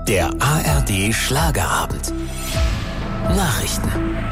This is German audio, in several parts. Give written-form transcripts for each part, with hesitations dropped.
Der ARD Schlagerabend. Nachrichten.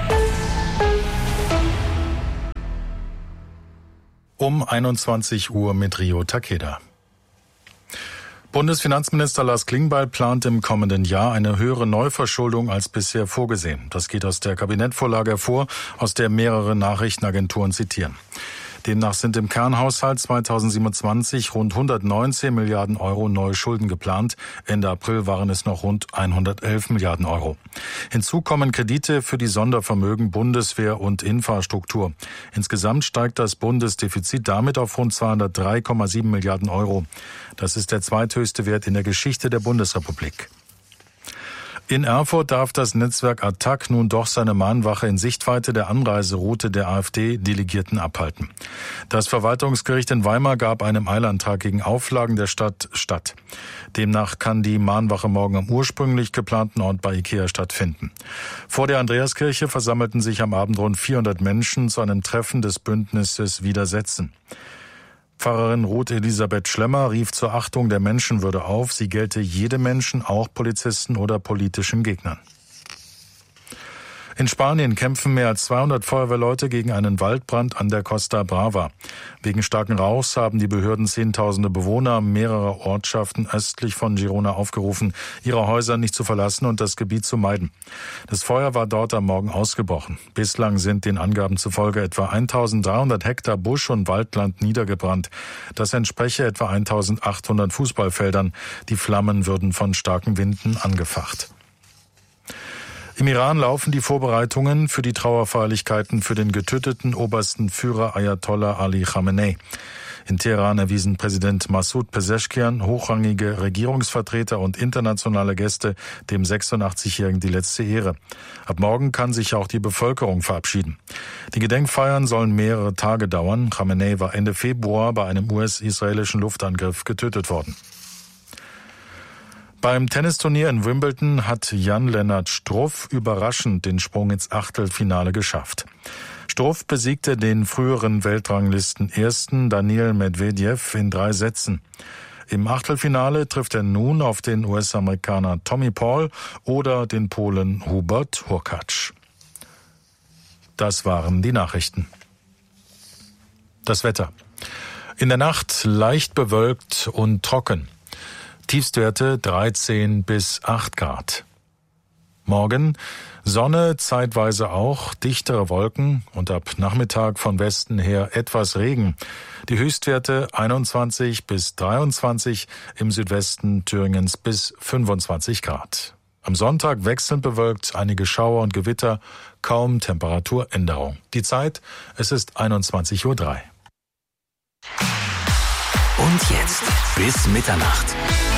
Um 21 Uhr mit Rio Takeda. Bundesfinanzminister Lars Klingbeil plant im kommenden Jahr eine höhere Neuverschuldung als bisher vorgesehen. Das geht aus der Kabinettvorlage hervor, aus der mehrere Nachrichtenagenturen zitieren. Demnach sind im Kernhaushalt 2027 rund 119 Milliarden Euro neue Schulden geplant. Ende April waren es noch rund 111 Milliarden Euro. Hinzu kommen Kredite für die Sondervermögen Bundeswehr und Infrastruktur. Insgesamt steigt das Bundesdefizit damit auf rund 203,7 Milliarden Euro. Das ist der zweithöchste Wert in der Geschichte der Bundesrepublik. In Erfurt darf das Netzwerk Attac nun doch seine Mahnwache in Sichtweite der Anreiseroute der AfD-Delegierten abhalten. Das Verwaltungsgericht in Weimar gab einem Eilantrag gegen Auflagen der Stadt statt. Demnach kann die Mahnwache morgen am ursprünglich geplanten Ort bei Ikea stattfinden. Vor der Andreaskirche versammelten sich am Abend rund 400 Menschen zu einem Treffen des Bündnisses Widersetzen. Pfarrerin Ruth Elisabeth Schlemmer rief zur Achtung der Menschenwürde auf. Sie gelte jedem Menschen, auch Polizisten oder politischen Gegnern. In Spanien kämpfen mehr als 200 Feuerwehrleute gegen einen Waldbrand an der Costa Brava. Wegen starken Rauchs haben die Behörden Zehntausende Bewohner mehrerer Ortschaften östlich von Girona aufgerufen, ihre Häuser nicht zu verlassen und das Gebiet zu meiden. Das Feuer war dort am Morgen ausgebrochen. Bislang sind den Angaben zufolge etwa 1300 Hektar Busch- und Waldland niedergebrannt. Das entspreche etwa 1800 Fußballfeldern. Die Flammen würden von starken Winden angefacht. Im Iran laufen die Vorbereitungen für die Trauerfeierlichkeiten für den getöteten obersten Führer Ayatollah Ali Khamenei. In Teheran erwiesen Präsident Massoud Pezeshkian, hochrangige Regierungsvertreter und internationale Gäste dem 86-Jährigen die letzte Ehre. Ab morgen kann sich auch die Bevölkerung verabschieden. Die Gedenkfeiern sollen mehrere Tage dauern. Khamenei war Ende Februar bei einem US-israelischen Luftangriff getötet worden. Beim Tennisturnier in Wimbledon hat Jan-Lennart Struff überraschend den Sprung ins Achtelfinale geschafft. Struff besiegte den früheren Weltranglisten-Ersten Daniil Medvedev in 3 Sätzen. Im Achtelfinale trifft er nun auf den US-Amerikaner Tommy Paul oder den Polen Hubert Hurkacz. Das waren die Nachrichten. Das Wetter. In der Nacht leicht bewölkt und trocken. Tiefstwerte 13 bis 8 Grad. Morgen Sonne, zeitweise auch dichtere Wolken und ab Nachmittag von Westen her etwas Regen. Die Höchstwerte 21 bis 23, im Südwesten Thüringens bis 25 Grad. Am Sonntag wechselnd bewölkt, einige Schauer und Gewitter, kaum Temperaturänderung. Die Zeit, es ist 21:03 Uhr. Und jetzt bis Mitternacht.